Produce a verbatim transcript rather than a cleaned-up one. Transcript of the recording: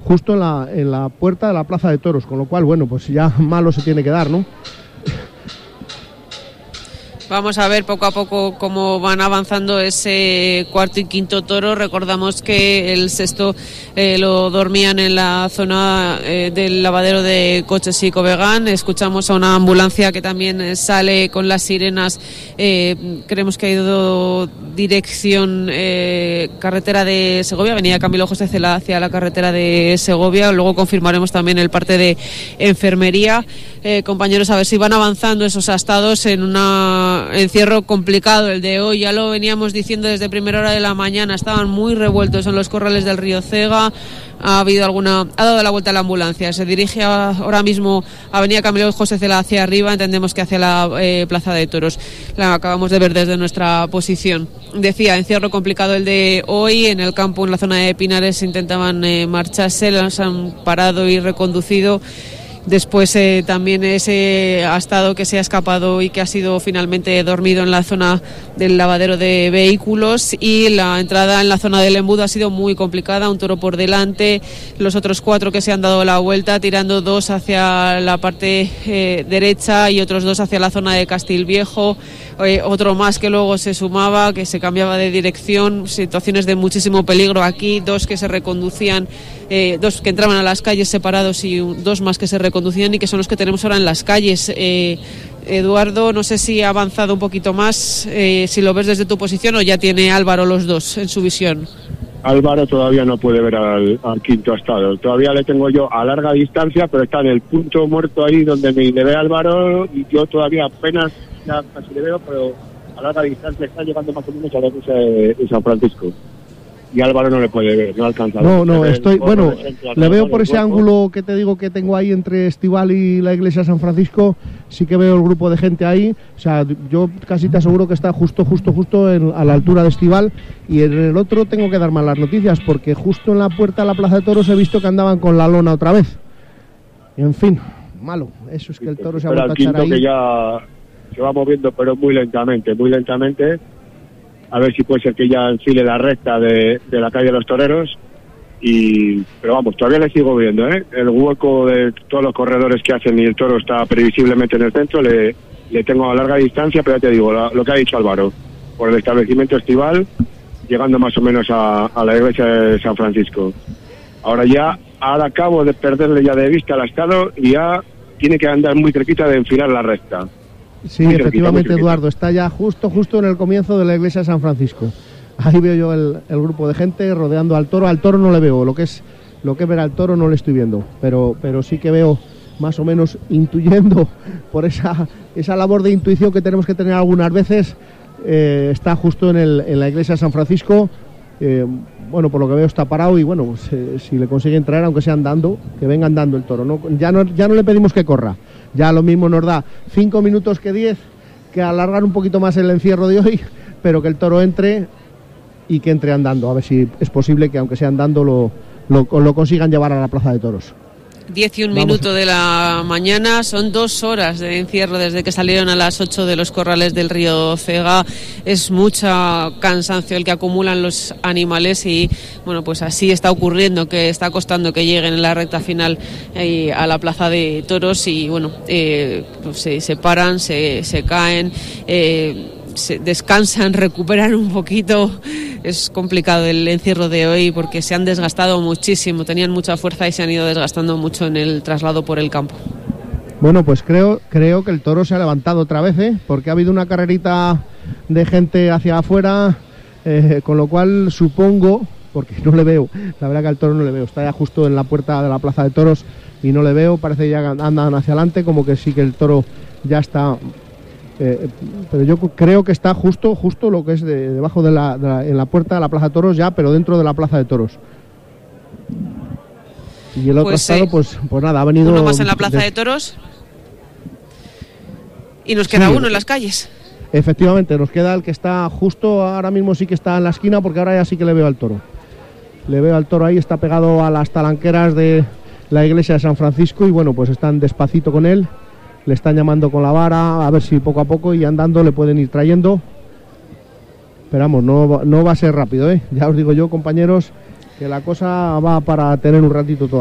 justo en la, en la puerta de la Plaza de Toros, con lo cual, bueno, pues ya malo se tiene que dar, ¿no? Vamos a ver poco a poco cómo van avanzando ese cuarto y quinto toro. Recordamos que el sexto eh, lo dormían en la zona eh, del lavadero de coches y Covegán. Escuchamos a una ambulancia que también sale con las sirenas. Eh, creemos que ha ido dirección eh, carretera de Segovia, avenida Camilo José Cela hacia la carretera de Segovia. Luego confirmaremos también el parte de enfermería. Eh, compañeros, a ver si van avanzando esos astados en una encierro complicado el de hoy. Ya lo veníamos diciendo desde primera hora de la mañana, estaban muy revueltos en los corrales del río Cega. Ha habido alguna, ha dado la vuelta a la ambulancia, se dirige a, ahora mismo a avenida Camilo José Cela hacia arriba, entendemos que hacia la eh, Plaza de Toros. La acabamos de ver desde nuestra posición. Decía, encierro complicado el de hoy. En el campo, en la zona de Pinares, intentaban eh, marcharse, los han parado y reconducido. Después eh, también ese astado que se ha escapado y que ha sido finalmente dormido en la zona del lavadero de vehículos, y la entrada en la zona del embudo ha sido muy complicada, un toro por delante, los otros cuatro que se han dado la vuelta, tirando dos hacia la parte eh, derecha y otros dos hacia la zona de Castilviejo, eh, otro más que luego se sumaba, que se cambiaba de dirección, situaciones de muchísimo peligro aquí, dos que se reconducían, eh, dos que entraban a las calles separados y un, dos más que se reconducían conducían y que son los que tenemos ahora en las calles. eh, Eduardo, no sé si ha avanzado un poquito más, eh, si lo ves desde tu posición, o ya tiene Álvaro los dos en su visión. Álvaro todavía no puede ver al, al quinto astado, todavía le tengo yo a larga distancia, pero está en el punto muerto ahí donde me le ve Álvaro, y yo todavía apenas ya casi le veo, pero a larga distancia está llegando más o menos a la iglesia de, de San Francisco. Y Álvaro no le puede ver, no alcanza. No, no, estoy, bueno, le veo por ese ángulo que te digo que tengo ahí entre Estival y la iglesia de San Francisco, sí que veo el grupo de gente ahí, o sea, yo casi te aseguro que está justo, justo, justo en, a la altura de Estival, y en el otro tengo que dar malas noticias, porque justo en la puerta de la Plaza de Toros he visto que andaban con la lona otra vez. Y en fin, malo, eso es que el toro se ha vuelto a echar ahí. Que ya se va moviendo, pero muy lentamente, muy lentamente. A ver si puede ser que ya enfile la recta de, de la calle de los Toreros. Y pero vamos, todavía le sigo viendo, ¿eh? El hueco de todos los corredores que hacen y el toro está previsiblemente en el centro, le, le tengo a larga distancia, pero ya te digo, la, lo que ha dicho Álvaro, por el establecimiento Estival, llegando más o menos a, a la iglesia de San Francisco. Ahora ya, ahora acabo de perderle ya de vista al astado y ya tiene que andar muy cerquita de enfilar la recta. Sí, muy efectivamente, cerquita, Eduardo, está ya justo, justo en el comienzo de la iglesia de San Francisco. Ahí veo yo el, el grupo de gente rodeando al toro. Al toro no le veo, lo que es lo que es ver al toro no le estoy viendo, pero, pero sí que veo más o menos intuyendo por esa, esa labor de intuición que tenemos que tener algunas veces. Eh, está justo en, el, en la iglesia de San Francisco. Eh, bueno, por lo que veo está parado y bueno, pues, eh, si le consiguen traer, aunque sea andando, que venga andando el toro, ¿no? Ya no, ya no le pedimos que corra, ya lo mismo nos da cinco minutos que diez, que alargar un poquito más el encierro de hoy, pero que el toro entre y que entre andando, a ver si es posible que aunque sea andando lo, lo, lo consigan llevar a la Plaza de Toros. diez y un minuto de la mañana, son dos horas de encierro desde que salieron a las ocho de los corrales del río Cega. Es mucho cansancio el que acumulan los animales y bueno, pues así está ocurriendo, que está costando que lleguen en la recta final eh, a la Plaza de Toros y bueno, eh, pues se, se paran, se, se caen, eh, se descansan, recuperan un poquito. Es complicado el encierro de hoy porque se han desgastado muchísimo, tenían mucha fuerza y se han ido desgastando mucho en el traslado por el campo. Bueno, pues creo creo que el toro se ha levantado otra vez, ¿eh? Porque ha habido una carrerita de gente hacia afuera, eh, con lo cual supongo, porque no le veo, la verdad que al toro no le veo, está ya justo en la puerta de la Plaza de Toros y no le veo, parece que ya andan hacia adelante, como que sí que el toro ya está... Eh, pero yo creo que está justo justo lo que es de, debajo de la, de la en la puerta de la Plaza de Toros ya, pero dentro de la Plaza de Toros. Y el otro pues, estado, eh, pues, pues nada, ha venido... Uno más en la Plaza de, de Toros y nos queda sí, uno en las calles. Efectivamente, nos queda el que está justo ahora mismo, sí que está en la esquina, porque ahora ya sí que le veo al toro. Le veo al toro ahí, está pegado a las talanqueras de la iglesia de San Francisco y bueno, pues están despacito con él. Le están llamando con la vara, a ver si poco a poco y andando le pueden ir trayendo. Pero vamos, no, no va a ser rápido, ¿eh? Ya os digo yo, compañeros, que la cosa va para tener un ratito todo.